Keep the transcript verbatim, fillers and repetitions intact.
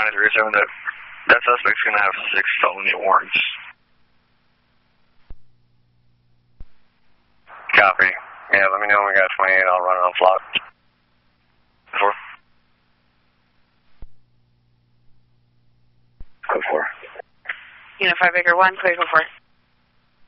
nine three seven, that, that suspect's going to have six felony warrants. Copy. Yeah, let me know when we got twenty-eight. I'll run it on flop. Four. Go for. Unit five Baker one, clear, go for it.